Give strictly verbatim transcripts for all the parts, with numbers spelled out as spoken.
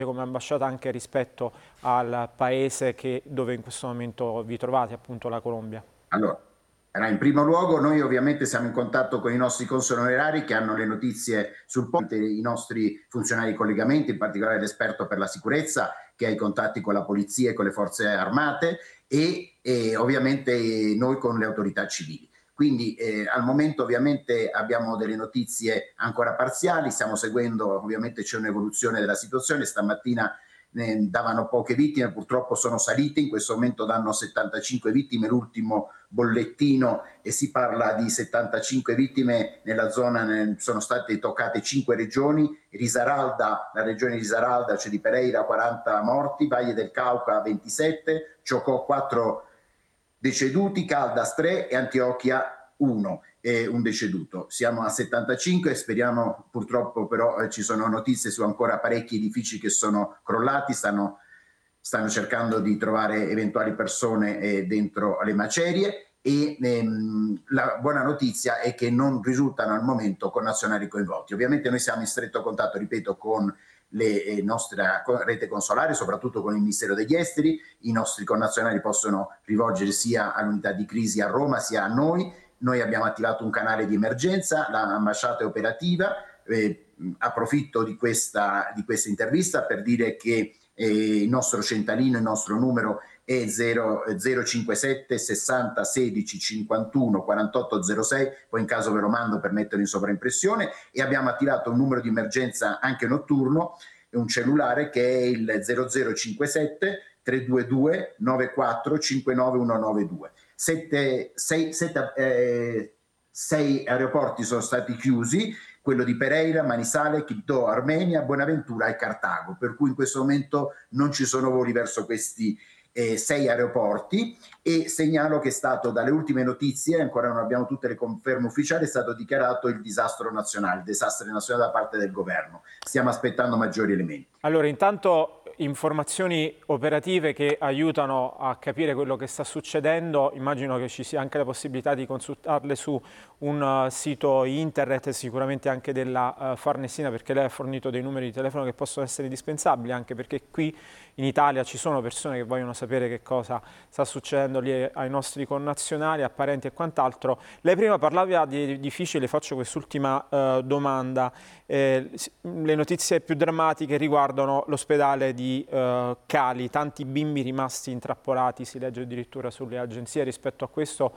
come ambasciata anche rispetto al paese che, dove in questo momento vi trovate, appunto la Colombia? Allora, in primo luogo noi ovviamente siamo in contatto con i nostri consoli onorari che hanno le notizie sul ponte, i nostri funzionari di collegamento, in particolare l'esperto per la sicurezza che ha i contatti con la polizia e con le forze armate e, e ovviamente noi con le autorità civili. Quindi eh, al momento ovviamente abbiamo delle notizie ancora parziali, stiamo seguendo, ovviamente c'è un'evoluzione della situazione, stamattina ne davano poche vittime, purtroppo sono salite, in questo momento danno settantacinque vittime, l'ultimo bollettino, e si parla di settantacinque vittime nella zona, sono state toccate cinque regioni, Risaralda, la regione Risaralda, cioè di Pereira, quaranta morti, Valle del Cauca ventisette, Chocó quattro deceduti, Caldas tre e Antioquia uno. E un deceduto. Siamo a settantacinque e speriamo, purtroppo però eh, ci sono notizie su ancora parecchi edifici che sono crollati, stanno, stanno cercando di trovare eventuali persone eh, dentro le macerie e ehm, la buona notizia è che non risultano al momento connazionali coinvolti. Ovviamente noi siamo in stretto contatto, ripeto, con le eh, nostra rete consolare, soprattutto con il Ministero degli Esteri, i nostri connazionali possono rivolgere sia all'unità di crisi a Roma sia a noi. Noi abbiamo attivato un canale di emergenza, l'ambasciata è operativa, eh, approfitto di questa, di questa intervista per dire che eh, il nostro centralino, il nostro numero è zero cinquantasette sessanta sedici cinquantuno quarantotto zero sei, poi in caso ve lo mando per metterlo in sovraimpressione, e abbiamo attivato un numero di emergenza anche notturno, un cellulare che è il zero zero cinquantasette tre due due nove quattro cinque nove uno nove due. Sette, sei, sette, eh, sei aeroporti sono stati chiusi, quello di Pereira, Manisale, Quibdó, Armenia, Buenaventura e Cartago, per cui in questo momento non ci sono voli verso questi eh, sei aeroporti, e segnalo che è stato, dalle ultime notizie, ancora non abbiamo tutte le conferme ufficiali, è stato dichiarato il disastro nazionale, il disastro nazionale da parte del governo. Stiamo aspettando maggiori elementi. Allora, intanto informazioni operative che aiutano a capire quello che sta succedendo, immagino che ci sia anche la possibilità di consultarle su un uh, sito internet, sicuramente anche della uh, Farnesina, perché lei ha fornito dei numeri di telefono che possono essere indispensabili, anche perché qui in Italia ci sono persone che vogliono sapere che cosa sta succedendo lì ai nostri connazionali, a parenti e quant'altro. Lei prima parlava di edifici, le faccio quest'ultima uh, domanda. Eh, le notizie più drammatiche riguardano l'ospedale di uh, Cali, tanti bimbi rimasti intrappolati, si legge addirittura sulle agenzie. Rispetto a questo,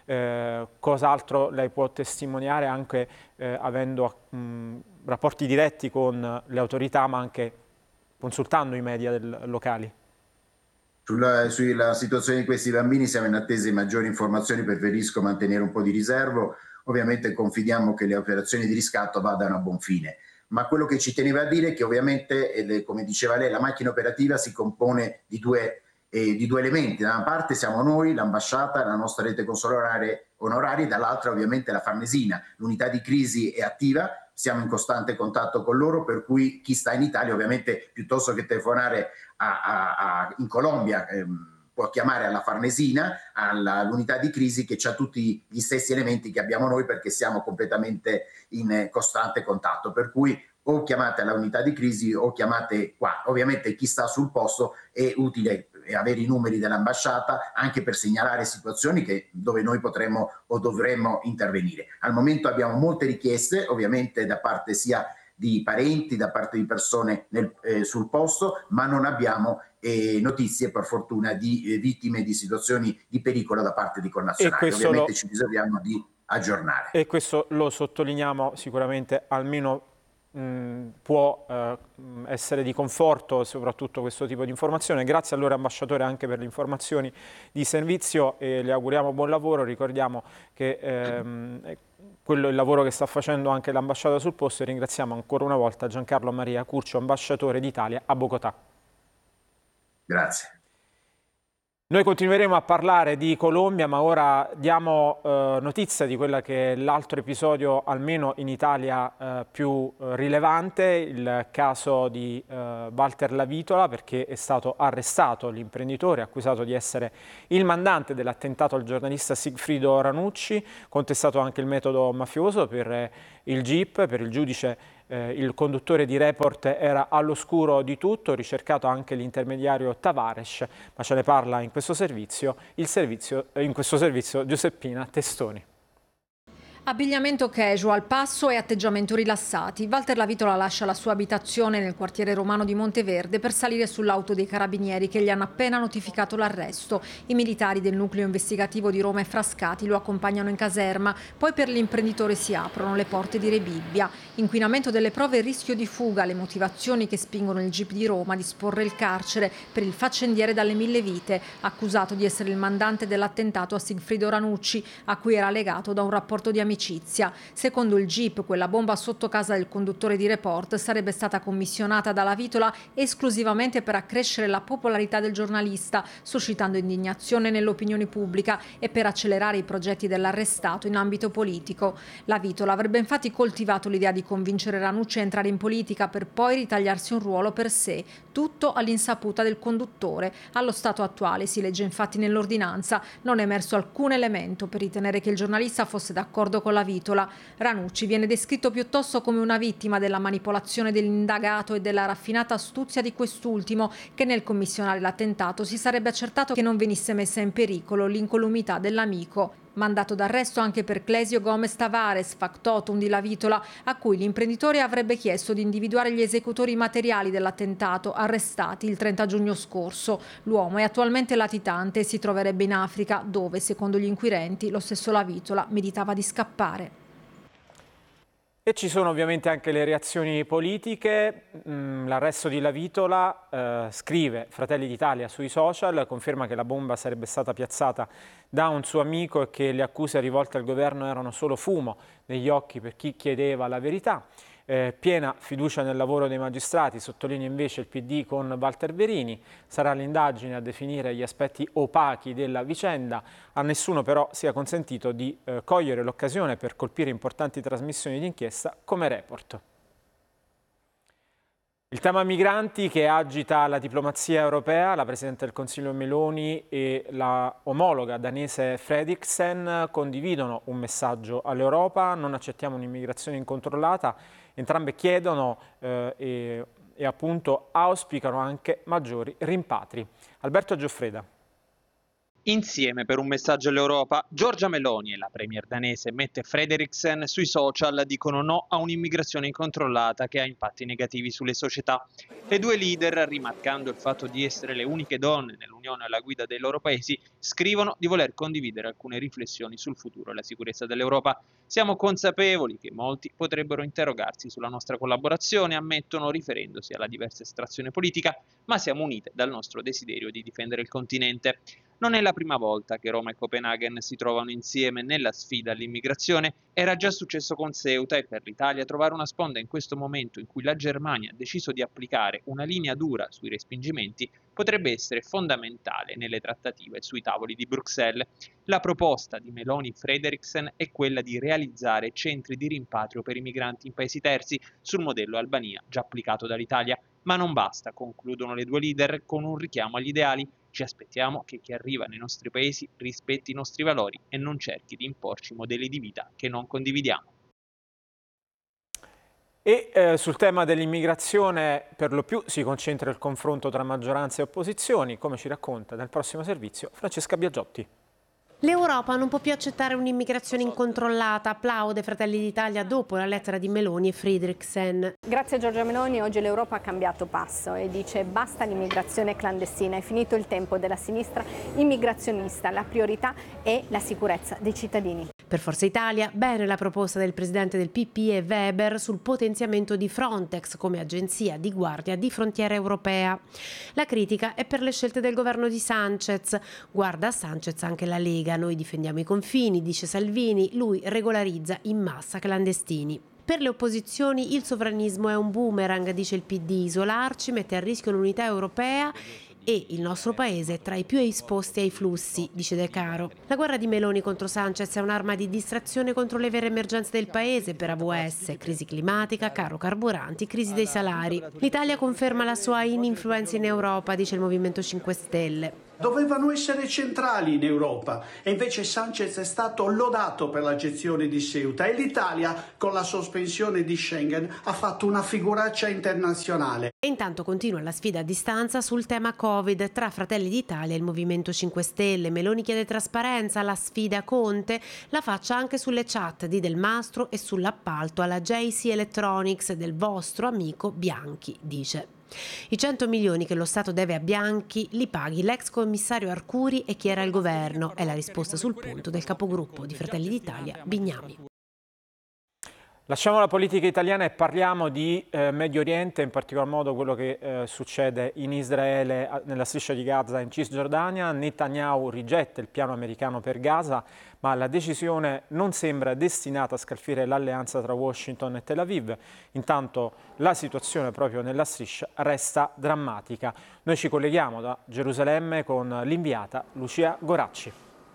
eh, cos'altro lei può testimoniare, anche eh, avendo mh, rapporti diretti con le autorità, ma anche consultando i media del, locali? Sulla, sulla situazione di questi bambini siamo in attesa di maggiori informazioni, preferisco mantenere un po' di riservo. Ovviamente confidiamo che le operazioni di riscatto vadano a buon fine, ma quello che ci teneva a dire è che ovviamente, come diceva lei, la macchina operativa si compone di due, eh, di due elementi. Da una parte siamo noi, l'ambasciata, la nostra rete consolare onoraria, dall'altra ovviamente la Farnesina. L'unità di crisi è attiva, siamo in costante contatto con loro, per cui chi sta in Italia ovviamente, piuttosto che telefonare a, a, a, in Colombia, ehm, può chiamare alla Farnesina, all'unità di crisi, che ha tutti gli stessi elementi che abbiamo noi, perché siamo completamente in costante contatto, per cui o chiamate alla unità di crisi o chiamate qua. Ovviamente chi sta sul posto è utile avere i numeri dell'ambasciata anche per segnalare situazioni che, dove noi potremmo o dovremmo intervenire. Al momento abbiamo molte richieste, ovviamente da parte sia di parenti, da parte di persone nel, eh, sul posto, ma non abbiamo eh, notizie, per fortuna, di eh, vittime di situazioni di pericolo da parte di connazionali. Ovviamente lo... ci bisogniamo di aggiornare. E questo lo sottolineiamo sicuramente, almeno mh, può eh, essere di conforto soprattutto questo tipo di informazione. Grazie allora ambasciatore anche per le informazioni di servizio e le auguriamo buon lavoro. Ricordiamo che ehm, quello è il lavoro che sta facendo anche l'ambasciata sul posto, e ringraziamo ancora una volta Giancarlo Maria Curcio, ambasciatore d'Italia a Bogotà. Grazie. Noi continueremo a parlare di Colombia, ma ora diamo eh, notizia di quella che è l'altro episodio, almeno in Italia, eh, più eh, rilevante, il caso di eh, Walter Lavitola, perché è stato arrestato l'imprenditore accusato di essere il mandante dell'attentato al giornalista Sigfrido Ranucci, contestato anche il metodo mafioso per eh, il G I P, per il giudice Eh, il conduttore di Report era all'oscuro di tutto, ricercato anche l'intermediario Tavares, ma ce ne parla in questo servizio, il servizio, in questo servizio Giuseppina Testoni. Abbigliamento casual, passo e atteggiamento rilassati. Walter Lavitola lascia la sua abitazione nel quartiere romano di Monteverde per salire sull'auto dei carabinieri che gli hanno appena notificato l'arresto. I militari del nucleo investigativo di Roma e Frascati lo accompagnano in caserma, poi per l'imprenditore si aprono le porte di Rebibbia. Inquinamento delle prove e rischio di fuga, le motivazioni che spingono il G I P di Roma a disporre il carcere per il faccendiere dalle mille vite, accusato di essere il mandante dell'attentato a Sigfrido Ranucci, a cui era legato da un rapporto di amicizia. Secondo il G I P, quella bomba sotto casa del conduttore di Report sarebbe stata commissionata da Lavitola esclusivamente per accrescere la popolarità del giornalista, suscitando indignazione nell'opinione pubblica e per accelerare i progetti dell'arrestato in ambito politico. Lavitola avrebbe infatti coltivato l'idea di convincere Ranucci a entrare in politica per poi ritagliarsi un ruolo per sé, tutto all'insaputa del conduttore. Allo stato attuale, si legge infatti nell'ordinanza, non è emerso alcun elemento per ritenere che il giornalista fosse d'accordo con Lavitola. Ranucci viene descritto piuttosto come una vittima della manipolazione dell'indagato e della raffinata astuzia di quest'ultimo, che nel commissionare l'attentato si sarebbe accertato che non venisse messa in pericolo l'incolumità dell'amico. Mandato d'arresto anche per Clesio Gomez Tavares, factotum di Lavitola, a cui l'imprenditore avrebbe chiesto di individuare gli esecutori materiali dell'attentato, arrestati il trenta giugno scorso. L'uomo è attualmente latitante e si troverebbe in Africa, dove, secondo gli inquirenti, lo stesso Lavitola meditava di scappare. E ci sono ovviamente anche le reazioni politiche. L'arresto di Lavitola, eh, scrive Fratelli d'Italia sui social, conferma che la bomba sarebbe stata piazzata da un suo amico e che le accuse rivolte al governo erano solo fumo negli occhi per chi chiedeva la verità. Eh, piena fiducia nel lavoro dei magistrati, sottolinea invece il P D con Walter Verini. Sarà l'indagine a definire gli aspetti opachi della vicenda. A nessuno però sia consentito di eh, cogliere l'occasione per colpire importanti trasmissioni d'inchiesta come Report. Il tema migranti che agita la diplomazia europea, la Presidente del Consiglio Meloni e la omologa danese Frederiksen condividono un messaggio all'Europa: non accettiamo un'immigrazione incontrollata. Entrambe chiedono eh, e, e appunto auspicano anche maggiori rimpatri. Alberto Gioffreda. Insieme per un messaggio all'Europa, Giorgia Meloni e la premier danese Mette Frederiksen sui social dicono no a un'immigrazione incontrollata che ha impatti negativi sulle società. Le due leader, rimarcando il fatto di essere le uniche donne nell'Unione alla guida dei loro paesi, scrivono di voler condividere alcune riflessioni sul futuro e la sicurezza dell'Europa. Siamo consapevoli che molti potrebbero interrogarsi sulla nostra collaborazione, ammettono, riferendosi alla diversa estrazione politica, ma siamo unite dal nostro desiderio di difendere il continente. Non è la prima volta che Roma e Copenaghen si trovano insieme nella sfida all'immigrazione. Era già successo con Ceuta e per l'Italia trovare una sponda in questo momento in cui la Germania ha deciso di applicare una linea dura sui respingimenti potrebbe essere fondamentale nelle trattative sui tavoli di Bruxelles. La proposta di Meloni Frederiksen è quella di realizzare centri di rimpatrio per i migranti in paesi terzi sul modello Albania già applicato dall'Italia. Ma non basta, concludono le due leader con un richiamo agli ideali. Ci aspettiamo che chi arriva nei nostri paesi rispetti i nostri valori e non cerchi di imporci modelli di vita che non condividiamo. E eh, sul tema dell'immigrazione per lo più si concentra il confronto tra maggioranza e opposizioni, come ci racconta nel prossimo servizio Francesca Biagiotti. L'Europa non può più accettare un'immigrazione incontrollata, applaude Fratelli d'Italia dopo la lettera di Meloni e Frederiksen. Grazie a Giorgia Meloni oggi l'Europa ha cambiato passo e dice basta l'immigrazione clandestina, è finito il tempo della sinistra immigrazionista, la priorità è la sicurezza dei cittadini. Per Forza Italia, bene la proposta del presidente del P P e Weber sul potenziamento di Frontex come agenzia di guardia di frontiera europea. La critica è per le scelte del governo di Sanchez. Guarda a Sanchez anche la Lega, noi difendiamo i confini, dice Salvini, lui regolarizza in massa clandestini. Per le opposizioni il sovranismo è un boomerang, dice il P D, isolarci mette a rischio l'unità europea e il nostro paese è tra i più esposti ai flussi, dice De Caro. La guerra di Meloni contro Sanchez è un'arma di distrazione contro le vere emergenze del paese per A V S, crisi climatica, caro carburanti, crisi dei salari. L'Italia conferma la sua ininfluenza in Europa, dice il Movimento cinque Stelle. dovevano essere centrali in Europa e invece Sánchez è stato lodato per la gestione di Ceuta e l'Italia con la sospensione di Schengen ha fatto una figuraccia internazionale. E intanto continua la sfida a distanza sul tema Covid tra Fratelli d'Italia e il Movimento cinque Stelle. Meloni chiede trasparenza, la sfida Conte la faccia anche sulle chat di Del Mastro e sull'appalto alla J C Electronics del vostro amico Bianchi, dice. I cento milioni che lo Stato deve a Bianchi li paghi l'ex commissario Arcuri e chi era il governo, è la risposta sul punto del capogruppo di Fratelli d'Italia Bignami. Lasciamo la politica italiana e parliamo di eh, Medio Oriente, in particolar modo quello che eh, succede in Israele, nella striscia di Gaza e in Cisgiordania. Netanyahu rigetta il piano americano per Gaza, ma la decisione non sembra destinata a scalfire l'alleanza tra Washington e Tel Aviv. Intanto la situazione proprio nella striscia resta drammatica. Noi ci colleghiamo da Gerusalemme con l'inviata Lucia Goracci.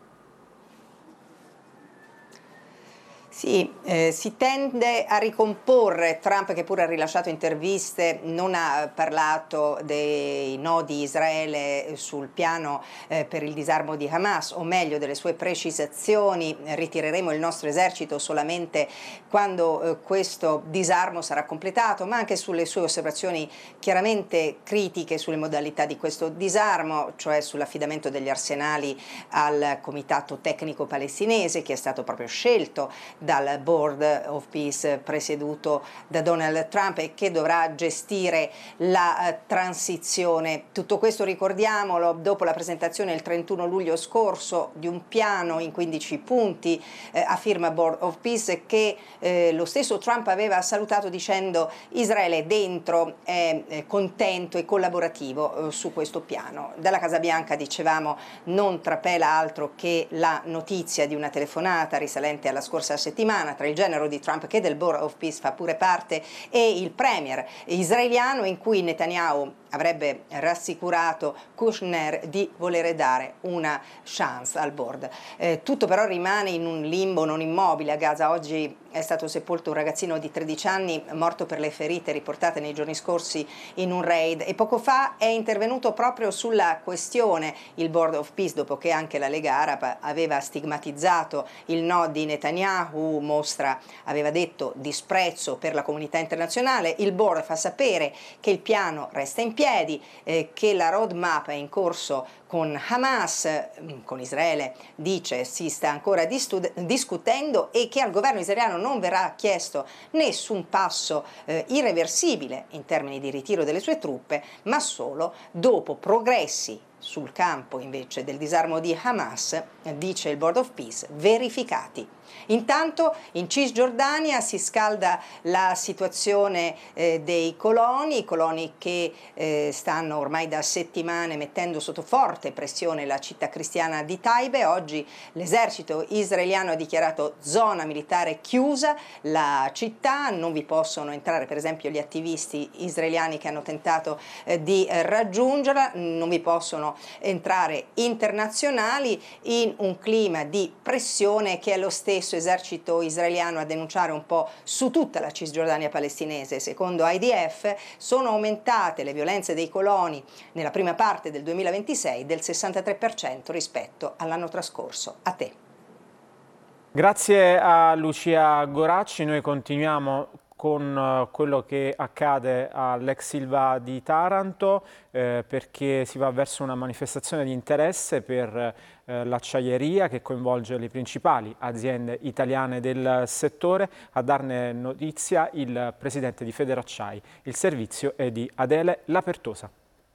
Sì, eh, si tende a ricomporre. Trump, che pure ha rilasciato interviste, non ha parlato dei no di Israele sul piano eh, per il disarmo di Hamas, o meglio delle sue precisazioni: ritireremo il nostro esercito solamente quando eh, questo disarmo sarà completato, ma anche sulle sue osservazioni chiaramente critiche sulle modalità di questo disarmo, cioè sull'affidamento degli arsenali al Comitato Tecnico Palestinese, che è stato proprio scelto dal Board of Peace presieduto da Donald Trump e che dovrà gestire la uh, transizione. Tutto questo, ricordiamolo, dopo la presentazione il trentuno luglio scorso di un piano in quindici punti eh, a firma Board of Peace che eh, lo stesso Trump aveva salutato dicendo: Israele dentro, è, è contento e collaborativo eh, su questo piano. Dalla Casa Bianca, dicevamo, non trapela altro che la notizia di una telefonata risalente alla scorsa settimana tra il genero di Trump, che del Board of Peace fa pure parte, e il premier israeliano, in cui Netanyahu avrebbe rassicurato Kushner di volere dare una chance al board. Eh, tutto però rimane in un limbo non immobile. A Gaza oggi è stato sepolto un ragazzino di tredici anni morto per le ferite riportate nei giorni scorsi in un raid, e poco fa è intervenuto proprio sulla questione il Board of Peace, dopo che anche la Lega Araba aveva stigmatizzato il no di Netanyahu, mostra, aveva detto, disprezzo per la comunità internazionale. Il board fa sapere che il piano resta in piedi, eh, che la roadmap è in corso con Hamas, con Israele dice si sta ancora discutendo, e che al governo israeliano non verrà chiesto nessun passo eh, irreversibile in termini di ritiro delle sue truppe, ma solo dopo progressi sul campo invece del disarmo di Hamas, dice il Board of Peace, verificati. Intanto in Cisgiordania si scalda la situazione eh, dei coloni, i coloni che eh, stanno ormai da settimane mettendo sotto forte pressione la città cristiana di Taibe. Oggi l'esercito israeliano ha dichiarato zona militare chiusa la città, non vi possono entrare per esempio gli attivisti israeliani che hanno tentato eh, di eh, raggiungerla, non vi possono entrare internazionali, in un clima di pressione che è lo stesso esercito israeliano a denunciare un po' su tutta la Cisgiordania palestinese. Secondo I D F sono aumentate le violenze dei coloni nella prima parte del duemilaventisei del sessantatré per cento rispetto all'anno trascorso. A te. Grazie a Lucia Goracci. Noi continuiamo con quello che accade all'ex Silva di Taranto, eh, perché si va verso una manifestazione di interesse per eh, l'acciaieria che coinvolge le principali aziende italiane del settore. A darne notizia il presidente di Federacciai. Il servizio è di Adele Lapertosa.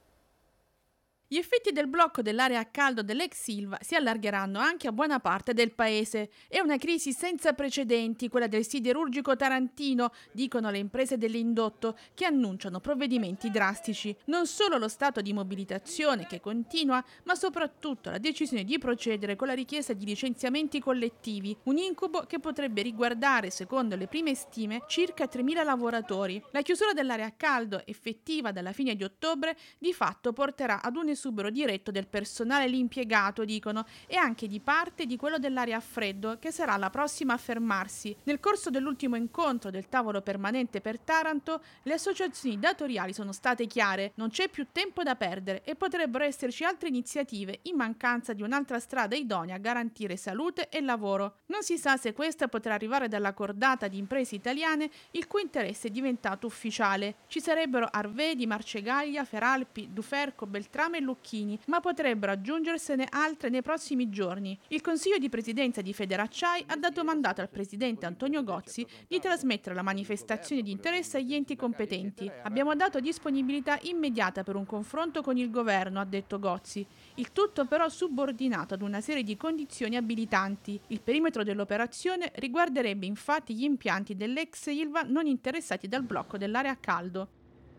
Gli effetti del blocco dell'area a caldo dell'ex Silva si allargheranno anche a buona parte del paese. È una crisi senza precedenti, quella del siderurgico tarantino, dicono le imprese dell'indotto, che annunciano provvedimenti drastici. Non solo lo stato di mobilitazione che continua, ma soprattutto la decisione di procedere con la richiesta di licenziamenti collettivi, un incubo che potrebbe riguardare, secondo le prime stime, circa tremila lavoratori. La chiusura dell'area a caldo, effettiva dalla fine di ottobre, di fatto porterà ad un esubero diretto del personale lì impiegato, dicono, e anche di parte di quello dell'area a freddo, che sarà la prossima a fermarsi. Nel corso dell'ultimo incontro del tavolo permanente per Taranto, le associazioni datoriali sono state chiare: non c'è più tempo da perdere e potrebbero esserci altre iniziative in mancanza di un'altra strada idonea a garantire salute e lavoro. Non si sa se questa potrà arrivare dalla cordata di imprese italiane il cui interesse è diventato ufficiale. Ci sarebbero Arvedi, Marcegaglia, Feralpi, Duferco, Beltrame e Lucchini, ma potrebbero aggiungersene altre nei prossimi giorni. Il Consiglio di Presidenza di Federacciai ha dato mandato al presidente Antonio Gozzi di trasmettere la manifestazione di interesse agli enti competenti. Abbiamo dato disponibilità immediata per un confronto con il governo, ha detto Gozzi. Il tutto però subordinato ad una serie di condizioni abilitanti. Il perimetro dell'operazione riguarderebbe infatti gli impianti dell'ex Ilva non interessati dal blocco dell'area a caldo.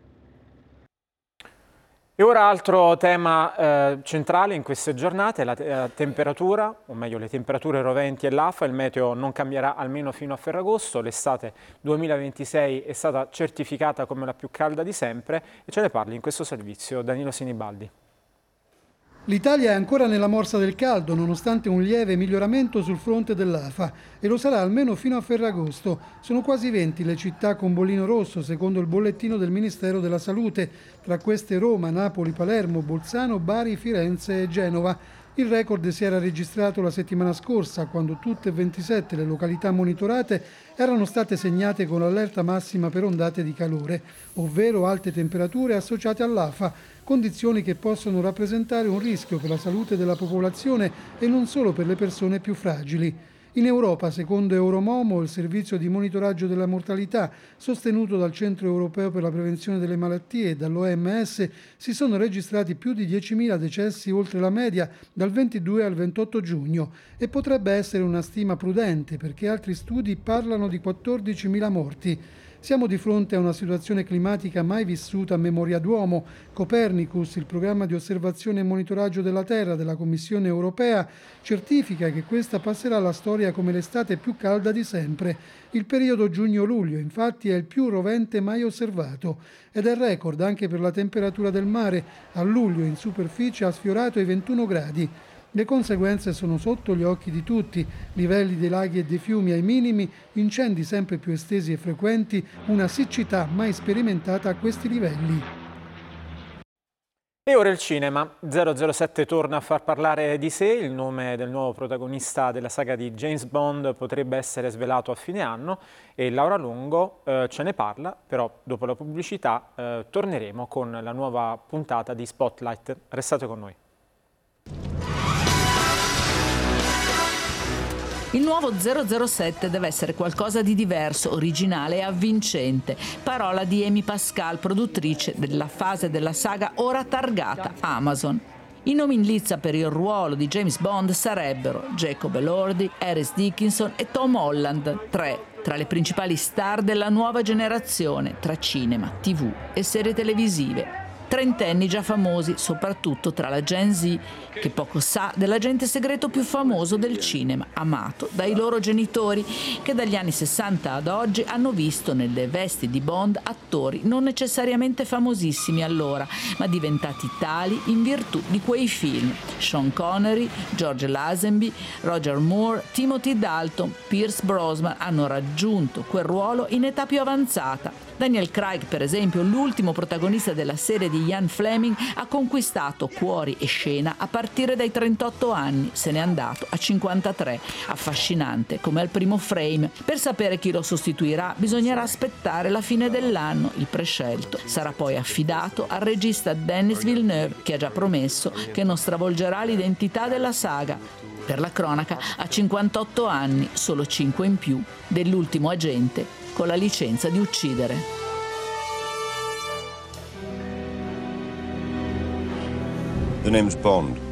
E ora altro tema eh, centrale in queste giornate, la, te la temperatura, o meglio le temperature roventi e l'afa. Il meteo non cambierà almeno fino a Ferragosto. L'estate duemilaventisei è stata certificata come la più calda di sempre e ce ne parli in questo servizio Danilo Sinibaldi. L'Italia è ancora nella morsa del caldo, nonostante un lieve miglioramento sul fronte dell'afa, e lo sarà almeno fino a Ferragosto. Sono quasi venti le città con bollino rosso, secondo il bollettino del Ministero della Salute. Tra queste Roma, Napoli, Palermo, Bolzano, Bari, Firenze e Genova. Il record si era registrato la settimana scorsa, quando tutte e ventisette le località monitorate erano state segnate con allerta massima per ondate di calore, ovvero alte temperature associate all'afa, condizioni che possono rappresentare un rischio per la salute della popolazione e non solo per le persone più fragili. In Europa, secondo Euromomo, il servizio di monitoraggio della mortalità, sostenuto dal Centro Europeo per la Prevenzione delle Malattie e dall'O M S, si sono registrati più di diecimila decessi oltre la media dal ventidue al ventotto giugno e potrebbe essere una stima prudente perché altri studi parlano di quattordicimila morti. Siamo di fronte a una situazione climatica mai vissuta a memoria d'uomo. Copernicus, il programma di osservazione e monitoraggio della Terra della Commissione europea, certifica che questa passerà alla storia come l'estate più calda di sempre. Il periodo giugno-luglio, infatti, è il più rovente mai osservato ed è record anche per la temperatura del mare. A luglio in superficie ha sfiorato i ventuno gradi. Le conseguenze sono sotto gli occhi di tutti: livelli dei laghi e dei fiumi ai minimi, incendi sempre più estesi e frequenti, una siccità mai sperimentata a questi livelli. E ora il cinema. zero zero sette torna a far parlare di sé. Il nome del nuovo protagonista della saga di James Bond potrebbe essere svelato a fine anno e Laura Lungo eh, ce ne parla, però dopo la pubblicità eh, torneremo con la nuova puntata di Spotlight. Restate con noi. Il nuovo zero zero sette deve essere qualcosa di diverso, originale e avvincente. Parola di Amy Pascal, produttrice della fase della saga ora targata Amazon. I nomi in lizza per il ruolo di James Bond sarebbero Jacob Elordi, Harris Dickinson e Tom Holland, tre tra le principali star della nuova generazione tra cinema, tivù e serie televisive. Trentenni già famosi, soprattutto tra la Gen Z, che poco sa dell'agente segreto più famoso del cinema, amato dai loro genitori, che dagli anni sessanta ad oggi hanno visto nelle vesti di Bond attori non necessariamente famosissimi allora, ma diventati tali in virtù di quei film. Sean Connery, George Lazenby, Roger Moore, Timothy Dalton, Pierce Brosnan hanno raggiunto quel ruolo in età più avanzata. Daniel Craig, per esempio, l'ultimo protagonista della serie di Ian Fleming, ha conquistato cuori e scena a partire dai trentotto anni, se n'è andato a cinquantatré, affascinante come al primo Frame. Per sapere chi lo sostituirà bisognerà aspettare la fine dell'anno, il prescelto sarà poi affidato al regista Denis Villeneuve, che ha già promesso che non stravolgerà l'identità della saga. Per la cronaca, ha cinquantotto anni, solo cinque in più dell'ultimo agente con la licenza di uccidere. The name's Bond.